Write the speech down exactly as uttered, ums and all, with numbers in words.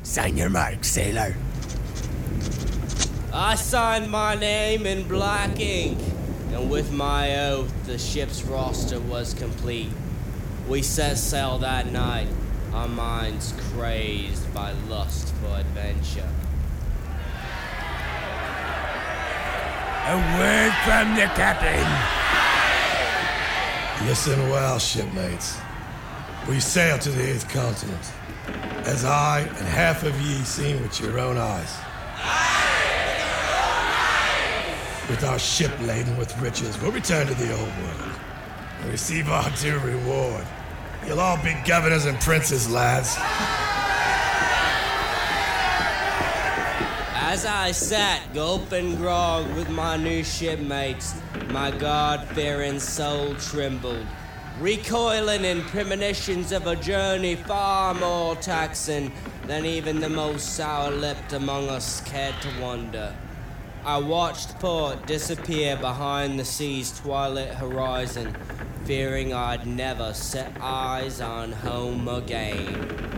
Sign your mark, sailor. I signed my name in black ink, and with my oath the ship's roster was complete. We set sail that night, our minds crazed by lust for adventure. A word from the captain. Listen well, shipmates. We sail to the eighth continent, as I and half of ye seen with your own eyes. With our ship laden with riches, we'll return to the old world and receive our due reward. You'll all be governors and princes, lads. As I sat gulping grog with my new shipmates, my God-fearing soul trembled, recoiling in premonitions of a journey far more taxing than even the most sour-lipped among us cared to wonder. I watched port disappear behind the sea's twilight horizon, fearing I'd never set eyes on home again.